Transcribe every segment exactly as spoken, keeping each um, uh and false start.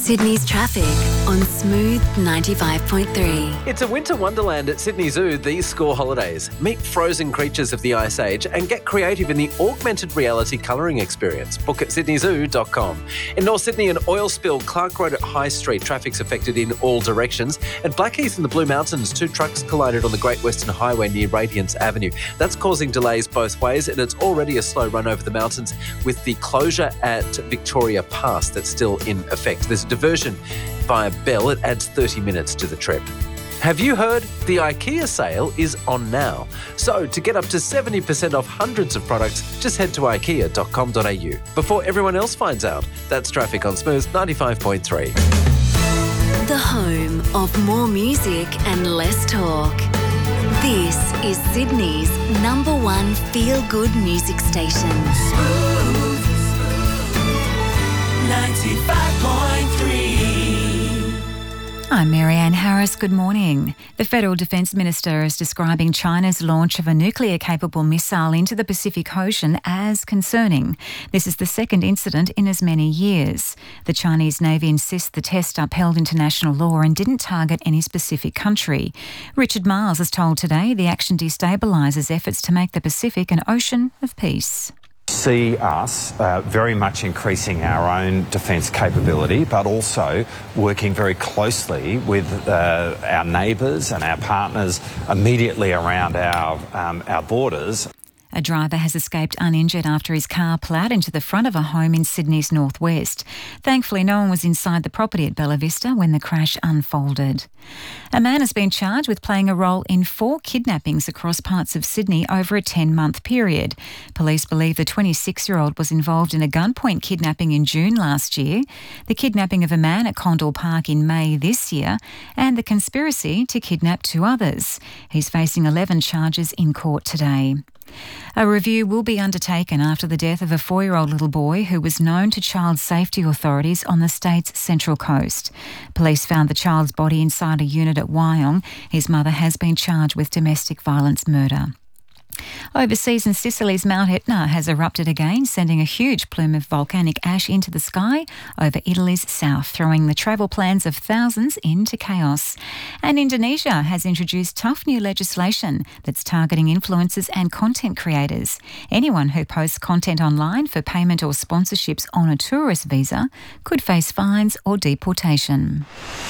Sydney's traffic on Smooth ninety-five point three. It's a winter wonderland at Sydney Zoo these school holidays. Meet frozen creatures of the Ice Age and get creative in the augmented reality colouring experience. Book at sydney zoo dot com. In North Sydney, an oil spill. Clark Road at High Street. Traffic's affected in all directions. At Blackheath in the Blue Mountains, two trucks collided on the Great Western Highway near Radiance Avenue. That's causing delays both ways, and it's already a slow run over the mountains with the closure at Victoria Pass that's still in effect. There's a diversion via Bell. It adds thirty minutes to the trip. Have you heard? The IKEA sale is on now. So to get up to seventy percent off hundreds of products, just head to ikea dot com dot a u. Before everyone else finds out, that's traffic on Smooth ninety-five point three. The home of more music and less talk. This is Sydney's number one feel-good music station. Smooth ninety-five point three. I'm Marianne Harris. Good morning. The Federal Defence Minister is describing China's launch of a nuclear-capable missile into the Pacific Ocean as concerning. This is the second incident in as many years. The Chinese Navy insists the test upheld international law and didn't target any specific country. Richard Miles has told Today the action destabilises efforts to make the Pacific an ocean of peace. See us uh, very much increasing our own defence capability, but also working very closely with uh, our neighbours and our partners immediately around our um, our borders. A driver has escaped uninjured after his car ploughed into the front of a home in Sydney's northwest. Thankfully, no one was inside the property at Bella Vista when the crash unfolded. A man has been charged with playing a role in four kidnappings across parts of Sydney over a ten-month period. Police believe the twenty-six-year-old was involved in a gunpoint kidnapping in June last year, the kidnapping of a man at Condell Park in May this year, and the conspiracy to kidnap two others. He's facing eleven charges in court today. A review will be undertaken after the death of a four-year-old little boy who was known to child safety authorities on the state's Central Coast. Police found the child's body inside a unit at Wyong. His mother has been charged with domestic violence murder. Overseas in Sicily's Mount Etna has erupted again, sending a huge plume of volcanic ash into the sky over Italy's south, throwing the travel plans of thousands into chaos. And Indonesia has introduced tough new legislation that's targeting influencers and content creators. Anyone who posts content online for payment or sponsorships on a tourist visa could face fines or deportation.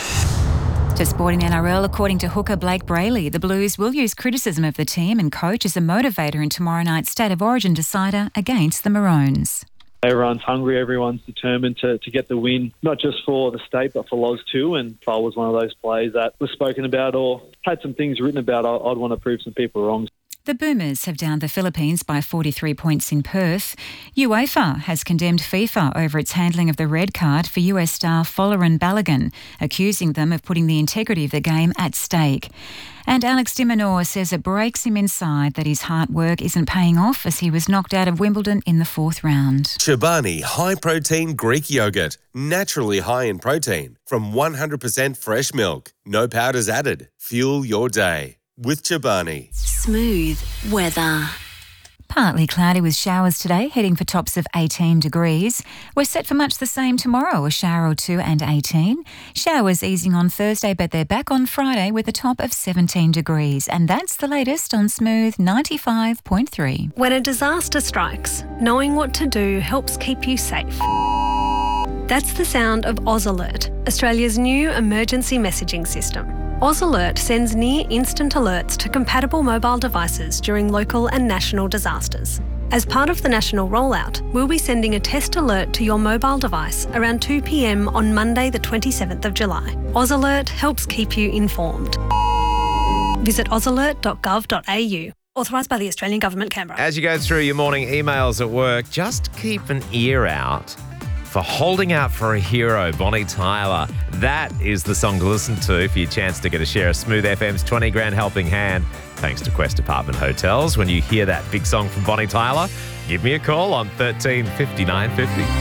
To sport in N R L, according to hooker Blake Brayley, the Blues will use criticism of the team and coach as a motivator in tomorrow night's State of Origin decider against the Maroons. Everyone's hungry, everyone's determined to, to get the win, not just for the state but for Loz too, and if I was one of those players that was spoken about or had some things written about, I'd want to prove some people wrong. The Boomers have downed the Philippines by forty-three points in Perth. UEFA has condemned FIFA over its handling of the red card for U S star Folarin Balogun, accusing them of putting the integrity of the game at stake. And Alex de Minaur says it breaks him inside that his hard work isn't paying off as he was knocked out of Wimbledon in the fourth round. Chobani high-protein Greek yogurt, naturally high in protein, from one hundred percent fresh milk. No powders added. Fuel your day with Chobani. Smooth weather. Partly cloudy with showers today, heading for tops of eighteen degrees. We're set for much the same tomorrow, a shower or two and eighteen. Showers easing on Thursday, but they're back on Friday with a top of seventeen degrees. And that's the latest on Smooth ninety-five point three. When a disaster strikes, knowing what to do helps keep you safe. That's the sound of Oz Alert, Australia's new emergency messaging system. Oz Alert sends near-instant alerts to compatible mobile devices during local and national disasters. As part of the national rollout, we'll be sending a test alert to your mobile device around two p.m. on Monday the twenty-seventh of July. Oz Alert helps keep you informed. Visit oz alert dot gov dot a u. Authorised by the Australian Government, Canberra. As you go through your morning emails at work, just keep an ear out for Holding Out for a Hero, Bonnie Tyler. That is the song to listen to for your chance to get a share of Smooth F M's twenty grand helping hand, thanks to Quest Apartment Hotels. When you hear that big song from Bonnie Tyler, give me a call on thirteen fifty-nine fifty.